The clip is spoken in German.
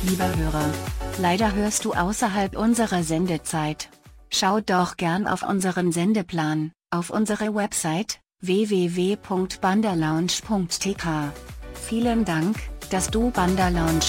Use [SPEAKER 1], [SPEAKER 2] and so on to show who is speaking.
[SPEAKER 1] lieber Hörer. Leider hörst du außerhalb unserer Sendezeit. Schau doch gern auf unseren Sendeplan, auf unsere Website, www.bandalounge.tk. Vielen Dank, dass du Banda Lounge